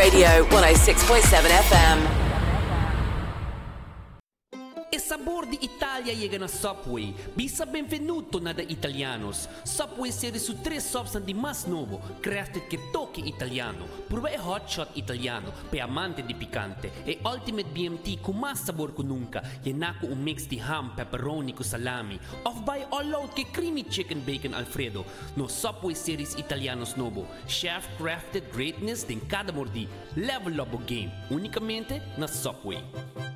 Radio 106.7 FM. E sabor di Italia llega na Subway. Bisa benvenuto na da Italianos. Subway serie su 3 subs di mas novo, crafted che tocchi italiano. Prueba e hot shot italiano, pe amante di picante. E ultimate BMT con mas sabor que nunca. Llenaco un mix di ham, pepperoni con salami. Off by all out che creamy chicken bacon Alfredo. No Subway series Italianos novo. Chef crafted greatness din cada mordi. Level up o game. Unicamente na Subway.